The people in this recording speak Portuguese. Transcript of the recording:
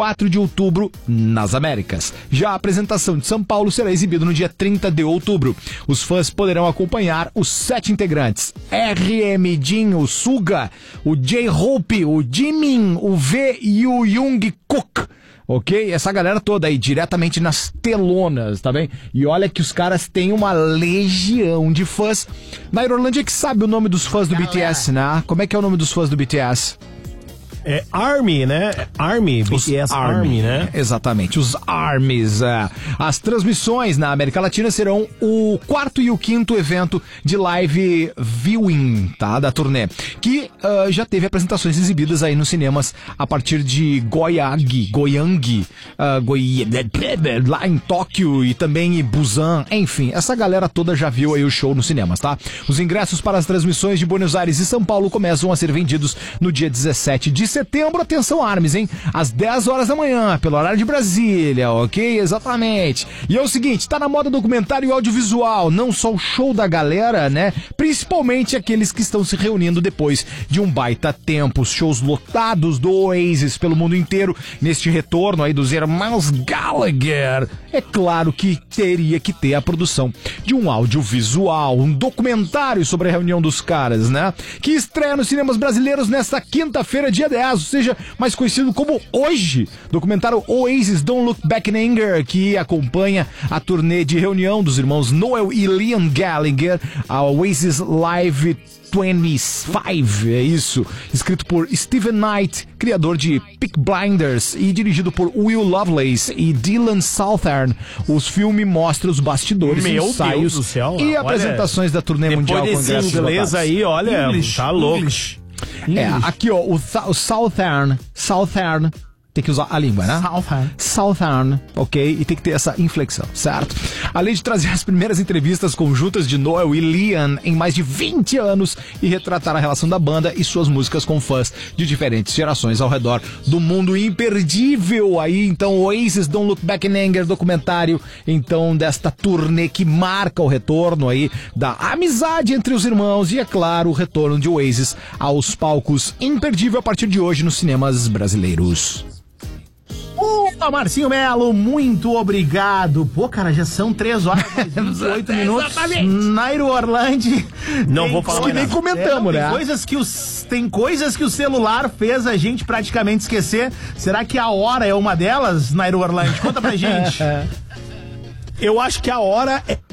24 de outubro nas Américas. Já a apresentação de São Paulo será exibida no dia 30 de outubro. Os fãs poderão acompanhar os 7 integrantes: RM, Jin, o Suga, o J-Hope, o Jimin, o V e o Jungkook. Ok? Essa galera toda aí, diretamente nas telonas, tá bem? E olha que os caras têm uma legião de fãs. Nairo Orlândia que sabe o nome dos fãs do BTS, né? Como é que é o nome dos fãs do BTS? É Army, né? Army, BTS Army, né? Exatamente, os Armies. As transmissões na América Latina serão o 4º e o 5º evento de live viewing, tá? Da turnê, que já teve apresentações exibidas aí nos cinemas a partir de Goyang, lá em Tóquio e também em Busan. Enfim, essa galera toda já viu aí o show nos cinemas, tá? Os ingressos para as transmissões de Buenos Aires e São Paulo começam a ser vendidos no dia 17 de setembro, atenção Armes, hein? Às 10 horas da manhã, pelo horário de Brasília, ok? Exatamente. E é o seguinte, tá na moda documentário e audiovisual, não só o show da galera, né? Principalmente aqueles que estão se reunindo depois de um baita tempo. Shows lotados do Oasis pelo mundo inteiro, neste retorno aí dos irmãos Gallagher. É claro que teria que ter a produção de um audiovisual, um documentário sobre a reunião dos caras, né? Que estreia nos cinemas brasileiros nesta quinta-feira, dia 10, ou seja, mais conhecido como Hoje. Documentário Oasis Don't Look Back in Anger, que acompanha a turnê de reunião dos irmãos Noel e Liam Gallagher, a Oasis Live 25, é isso, escrito por Steven Knight, criador de Peaky Blinders, e dirigido por Will Lovelace e Dylan Southern. Os filmes mostram os bastidores, ensaios do céu, e apresentações da turnê mundial. Depois desse inglês aí, olha, tá louco. Aqui ó, o Southern, tem que usar a língua, né? Southern, ok? E tem que ter essa inflexão, certo? Além de trazer as primeiras entrevistas conjuntas de Noel e Liam em mais de 20 anos e retratar a relação da banda e suas músicas com fãs de diferentes gerações ao redor do mundo. Imperdível aí, então, Oasis Don't Look Back in Anger, documentário, então, desta turnê que marca o retorno aí da amizade entre os irmãos e, é claro, o retorno de Oasis aos palcos. Imperdível a partir de hoje nos cinemas brasileiros. Marcinho Melo, muito obrigado. Pô, cara, já são 3 horas e 28 minutos. Exatamente. Nairo Orlandi. Não vou falar mais nem nada. comentamos, né? Tem coisas que o celular fez a gente praticamente esquecer. Será que a hora é uma delas, Nairo Orlandi? Conta pra gente. Eu acho que a hora é